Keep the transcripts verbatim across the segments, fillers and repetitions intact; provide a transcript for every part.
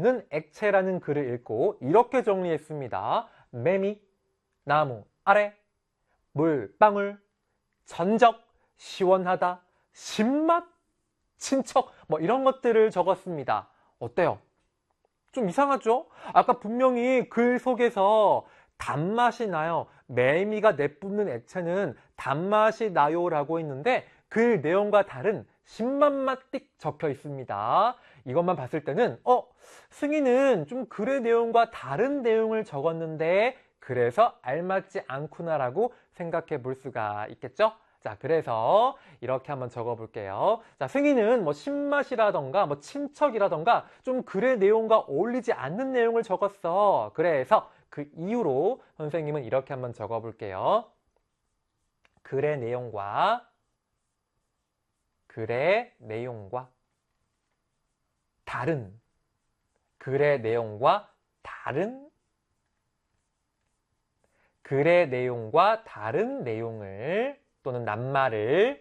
없는 액체라는 글을 읽고 이렇게 정리했습니다. 매미, 나무 아래, 물방울, 전적, 시원하다, 신맛, 친척, 뭐 이런 것들을 적었습니다. 어때요? 좀 이상하죠? 아까 분명히 글 속에서 단맛이 나요. 매미가 내뿜는 액체는 단맛이 나요 라고 했는데 글 내용과 다른 신맛만 띡 적혀 있습니다. 이것만 봤을 때는 어? 승희는 좀 글의 내용과 다른 내용을 적었는데 그래서 알맞지 않구나 라고 생각해 볼 수가 있겠죠? 자, 그래서 이렇게 한번 적어 볼게요. 자, 승희는 뭐 신맛이라던가 뭐 친척이라던가 좀 글의 내용과 어울리지 않는 내용을 적었어. 그래서 그 이유로 선생님은 이렇게 한번 적어 볼게요. 글의 내용과 글의 내용과 다른 글의 내용과 다른 글의 내용과 다른 내용을 또는 낱말을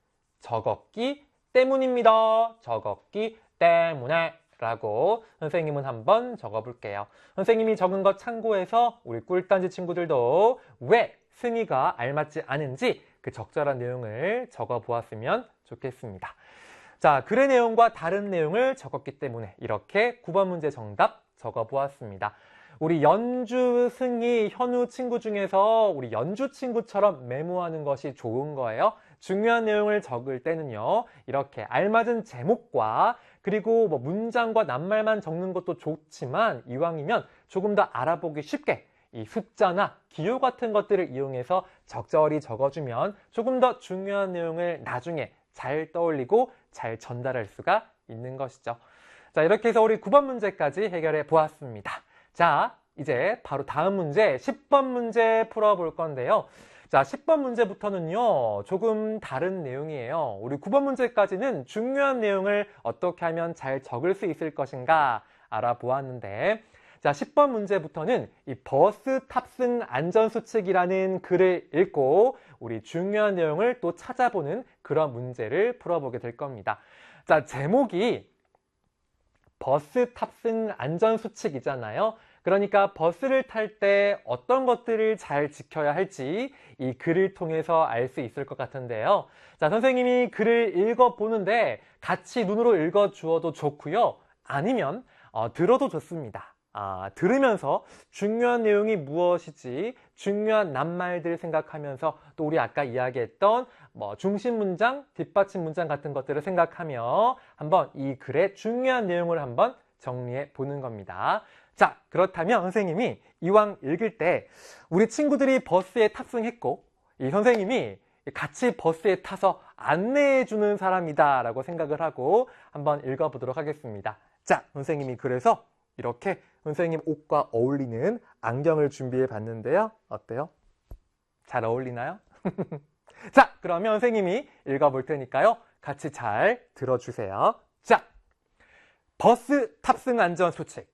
적었기 때문입니다. 적었기 때문에 라고 선생님은 한번 적어볼게요. 선생님이 적은 것 참고해서 우리 꿀단지 친구들도 왜 승희가 알맞지 않은지 그 적절한 내용을 적어보았으면 좋겠습니다. 자, 글의 내용과 다른 내용을 적었기 때문에 이렇게 구 번 문제 정답 적어보았습니다. 우리 연주, 승희, 현우 친구 중에서 우리 연주 친구처럼 메모하는 것이 좋은 거예요. 중요한 내용을 적을 때는요, 이렇게 알맞은 제목과 그리고 뭐 문장과 낱말만 적는 것도 좋지만 이왕이면 조금 더 알아보기 쉽게 이 숫자나 기호 같은 것들을 이용해서 적절히 적어주면 조금 더 중요한 내용을 나중에 잘 떠올리고 잘 전달할 수가 있는 것이죠. 자, 이렇게 해서 우리 구 번 문제까지 해결해 보았습니다. 자, 이제 바로 다음 문제 십 번 문제 풀어볼 건데요. 자, 십 번 문제부터는요, 조금 다른 내용이에요. 우리 구 번 문제까지는 중요한 내용을 어떻게 하면 잘 적을 수 있을 것인가 알아보았는데, 자, 십 번 문제부터는 이 버스 탑승 안전수칙이라는 글을 읽고 우리 중요한 내용을 또 찾아보는 그런 문제를 풀어보게 될 겁니다. 자, 제목이 버스 탑승 안전수칙이잖아요. 그러니까 버스를 탈 때 어떤 것들을 잘 지켜야 할지 이 글을 통해서 알 수 있을 것 같은데요. 자, 선생님이 글을 읽어보는데 같이 눈으로 읽어주어도 좋고요. 아니면 어, 들어도 좋습니다. 아, 들으면서 중요한 내용이 무엇이지, 중요한 낱말들 생각하면서 또 우리 아까 이야기했던 뭐 중심 문장, 뒷받침 문장 같은 것들을 생각하며 한번 이 글의 중요한 내용을 한번 정리해 보는 겁니다. 자, 그렇다면 선생님이 이왕 읽을 때 우리 친구들이 버스에 탑승했고 이 선생님이 같이 버스에 타서 안내해 주는 사람이다 라고 생각을 하고 한번 읽어보도록 하겠습니다. 자, 선생님이 그래서 이렇게 선생님 옷과 어울리는 안경을 준비해 봤는데요. 어때요? 잘 어울리나요? 자, 그러면 선생님이 읽어볼 테니까요. 같이 잘 들어주세요. 자, 버스 탑승 안전 수칙.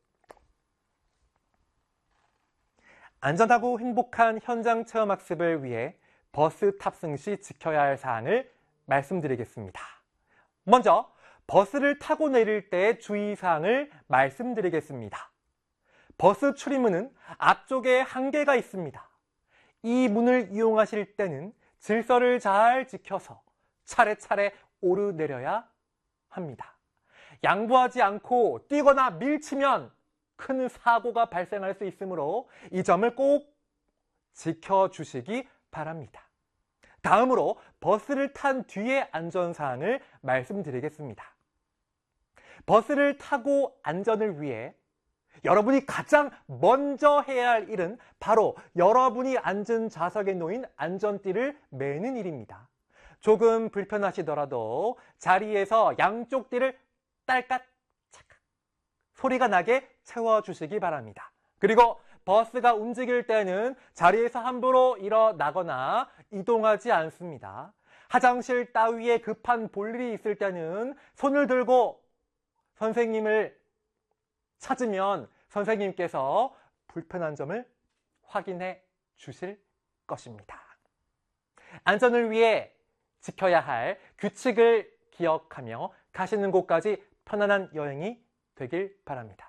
안전하고 행복한 현장 체험 학습을 위해 버스 탑승 시 지켜야 할 사항을 말씀드리겠습니다. 먼저 버스를 타고 내릴 때 주의사항을 말씀드리겠습니다. 버스 출입문은 앞쪽에 한 개가 있습니다. 이 문을 이용하실 때는 질서를 잘 지켜서 차례차례 오르내려야 합니다. 양보하지 않고 뛰거나 밀치면 큰 사고가 발생할 수 있으므로 이 점을 꼭 지켜주시기 바랍니다. 다음으로 버스를 탄 뒤의 안전사항을 말씀드리겠습니다. 버스를 타고 안전을 위해 여러분이 가장 먼저 해야 할 일은 바로 여러분이 앉은 좌석에 놓인 안전띠를 매는 일입니다. 조금 불편하시더라도 자리에서 양쪽 띠를 딸깍 착각 소리가 나게 채워주시기 바랍니다. 그리고 버스가 움직일 때는 자리에서 함부로 일어나거나 이동하지 않습니다. 화장실 따위에 급한 볼일이 있을 때는 손을 들고 선생님을 찾으면 선생님께서 불편한 점을 확인해 주실 것입니다. 안전을 위해 지켜야 할 규칙을 기억하며 가시는 곳까지 편안한 여행이 되길 바랍니다.